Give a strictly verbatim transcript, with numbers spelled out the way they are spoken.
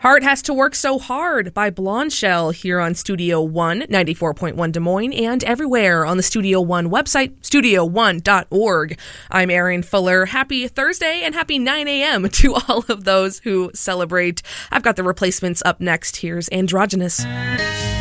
Heart Has to Work So Hard by Blondshell here on Studio One, ninety-four point one Des Moines, and everywhere on the Studio One website, studio one dot org. I'm Erin Fuller. Happy Thursday and happy nine a.m. to all of those who celebrate. I've got the replacements up next. Here's Androgynous.